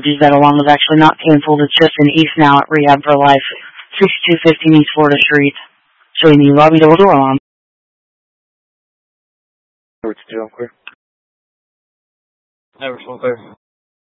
that alarm was actually not canceled. It's just in East now at Rehab for Life, 6215 East Florida Street, showing the lobby door alarm. It's still clear. Never so clear.